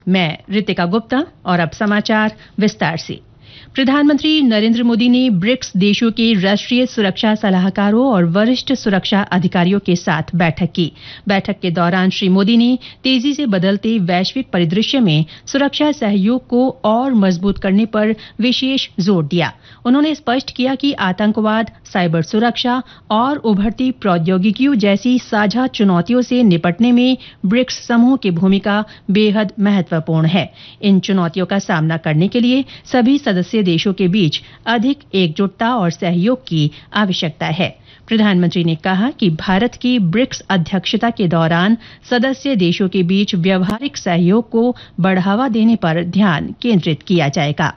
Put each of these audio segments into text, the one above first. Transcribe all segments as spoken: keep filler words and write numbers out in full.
मैं रितिका गुप्ता और अब समाचार विस्तार से। प्रधानमंत्री नरेंद्र मोदी ने ब्रिक्स देशों के राष्ट्रीय सुरक्षा सलाहकारों और वरिष्ठ सुरक्षा अधिकारियों के साथ बैठक की। बैठक के दौरान श्री मोदी ने तेजी से बदलते वैश्विक परिदृश्य में सुरक्षा सहयोग को और मजबूत करने पर विशेष जोर दिया। उन्होंने स्पष्ट किया कि आतंकवाद, साइबर सुरक्षा और उभरती प्रौद्योगिकियों जैसी साझा चुनौतियों से निपटने में ब्रिक्स समूह की भूमिका बेहद महत्वपूर्ण है। इन चुनौतियों का सामना करने के लिए सभी सदस्य देशों के बीच अधिक एकजुटता और सहयोग की आवश्यकता है। प्रधानमंत्री ने कहा कि भारत की ब्रिक्स अध्यक्षता के दौरान सदस्य देशों के बीच व्यावहारिक सहयोग को बढ़ावा देने पर ध्यान केंद्रित किया जाएगा।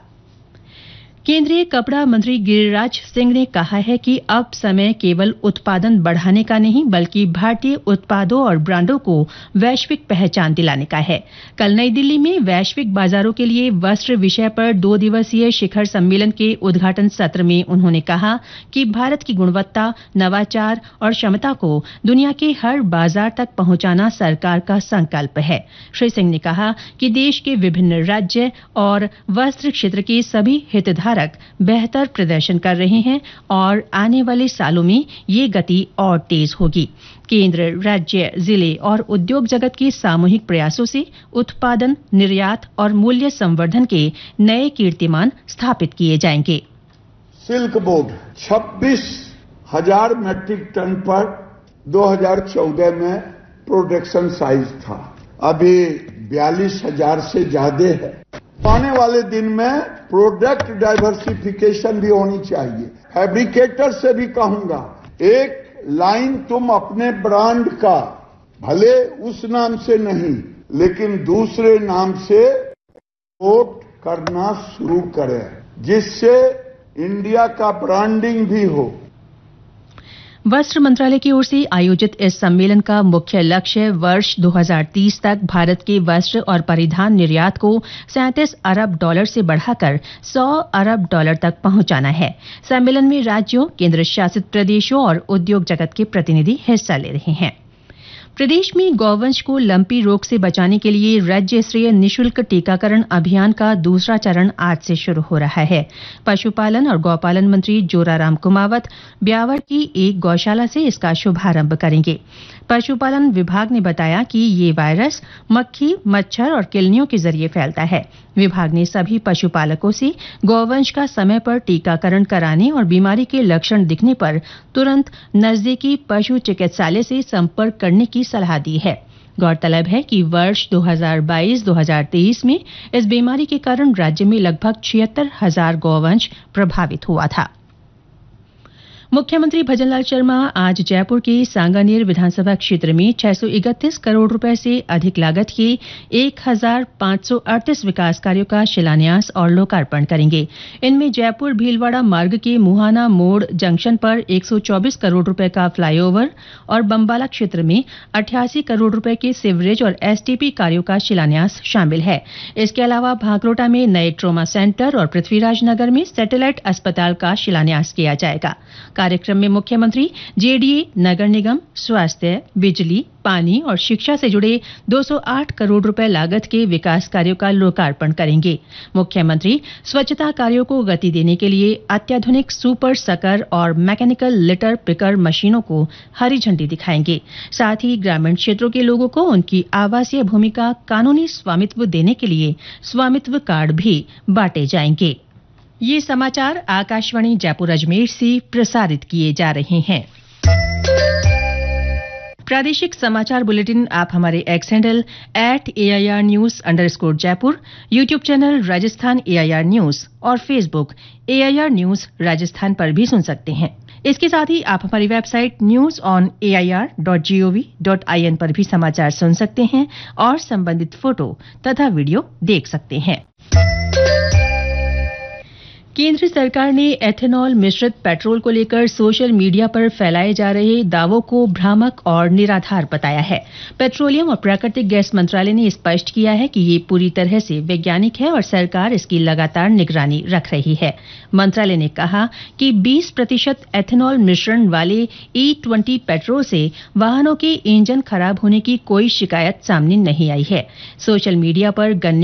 केंद्रीय कपड़ा मंत्री गिरिराज सिंह ने कहा है कि अब समय केवल उत्पादन बढ़ाने का नहीं बल्कि भारतीय उत्पादों और ब्रांडों को वैश्विक पहचान दिलाने का है। कल नई दिल्ली में वैश्विक बाजारों के लिए वस्त्र विषय पर दो दिवसीय शिखर सम्मेलन के उद्घाटन सत्र में उन्होंने कहा कि भारत की गुणवत्ता, नवाचार और क्षमता को दुनिया के हर बाजार तक पहुंचाना सरकार का संकल्प है। श्री सिंह ने कहा कि देश के विभिन्न राज्य और वस्त्र क्षेत्र के सभी हितधारक बेहतर प्रदर्शन कर रहे हैं और आने वाले सालों में ये गति और तेज होगी। केंद्र, राज्य, जिले और उद्योग जगत के सामूहिक प्रयासों से उत्पादन, निर्यात और मूल्य संवर्धन के नए कीर्तिमान स्थापित किए जाएंगे। सिल्क बोर्ड छब्बीस हजार मैट्रिक टन पर दो हज़ार चौदह में प्रोडक्शन साइज था, अभी बयालीस हजार से ज्यादा है। आने वाले दिन में प्रोडक्ट डाइवर्सिफिकेशन भी होनी चाहिए। फैब्रिकेटर से भी कहूंगा, एक लाइन तुम अपने ब्रांड का भले उस नाम से नहीं लेकिन दूसरे नाम से कोट करना शुरू करें, जिससे इंडिया का ब्रांडिंग भी हो। वस्त्र मंत्रालय की ओर से आयोजित इस सम्मेलन का मुख्य लक्ष्य वर्ष दो हज़ार तीस तक भारत के वस्त्र और परिधान निर्यात को सैंतीस अरब डॉलर से बढ़ाकर सौ अरब डॉलर तक पहुंचाना है। सम्मेलन में राज्यों, केंद्र शासित प्रदेशों और उद्योग जगत के प्रतिनिधि हिस्सा ले रहे हैं। प्रदेश में गौवंश को लंपी रोग से बचाने के लिए राज्य स्तरीय निःशुल्क टीकाकरण अभियान का दूसरा चरण आज से शुरू हो रहा है। पशुपालन और गौपालन मंत्री जोराराम कुमावत ब्यावर की एक गौशाला से इसका शुभारंभ करेंगे। पशुपालन विभाग ने बताया कि ये वायरस मक्खी, मच्छर और किलनियों के जरिए फैलता है। विभाग ने सभी पशुपालकों से गौवंश का समय पर टीकाकरण कराने और बीमारी के लक्षण दिखने पर तुरंत नजदीकी पशु चिकित्सालय से संपर्क करने की सलाह दी है। गौरतलब है कि वर्ष दो हज़ार बाईस दो हज़ार तेईस में इस बीमारी के कारण राज्य में लगभग छिहत्तर हजार गौवंश प्रभावित हुआ था। मुख्यमंत्री भजनलाल शर्मा आज जयपुर के सांगानेर विधानसभा क्षेत्र में छह सौ इकतीस करोड़ रुपए से अधिक लागत के एक हजार पांच सौ अड़तीस विकास कार्यों का शिलान्यास और लोकार्पण करेंगे। इनमें जयपुर भीलवाड़ा मार्ग के मुहाना मोड़ जंक्शन पर एक सौ चौबीस करोड़ रुपए का फ्लाईओवर और बम्बाला क्षेत्र में अट्ठासी करोड़ रुपए के सीवरेज और एसटीपी कार्यों का शिलान्यास शामिल है। इसके अलावा भांकरोटा में नए ट्रोमा सेंटर और पृथ्वीराज नगर में सैटेलाइट अस्पताल का शिलान्यास किया जाएगा। कार्यक्रम में मुख्यमंत्री जेडीए, नगर निगम, स्वास्थ्य, बिजली, पानी और शिक्षा से जुड़े दो सौ आठ करोड़ रुपए लागत के विकास कार्यों का लोकार्पण करेंगे। मुख्यमंत्री स्वच्छता कार्यों को गति देने के लिए अत्याधुनिक सुपर सकर और मैकेनिकल लिटर पिकर मशीनों को हरी झंडी दिखाएंगे। साथ ही ग्रामीण क्षेत्रों के लोगों को उनकी आवासीय भूमि का कानूनी स्वामित्व देने के लिए स्वामित्व कार्ड भी बांटे जाएंगे। ये समाचार आकाशवाणी जयपुर अजमेर से प्रसारित किए जा रहे हैं। प्रादेशिक समाचार बुलेटिन आप हमारे x handle at AIR news underscore Jaipur, YouTube channel Rajasthan AIR news और फेसबुक एआईआर न्यूज राजस्थान पर भी सुन सकते हैं। इसके साथ ही आप हमारी website news on AIR dot gov dot IN पर भी समाचार सुन सकते हैं और संबंधित फोटो तथा वीडियो देख सकते हैं। केंद्र सरकार ने एथेनॉल मिश्रित पेट्रोल को लेकर सोशल मीडिया पर फैलाए जा रहे दावों को भ्रामक और निराधार बताया है। पेट्रोलियम और प्राकृतिक गैस मंत्रालय ने स्पष्ट किया है कि ये पूरी तरह से वैज्ञानिक है और सरकार इसकी लगातार निगरानी रख रही है। मंत्रालय ने कहा कि बीस प्रतिशत एथेनॉल मिश्रण वाले ई ट्वेंटी पेट्रोल से वाहनों के इंजन खराब होने की कोई शिकायत सामने नहीं आई है। सोशल मीडिया पर गन्ने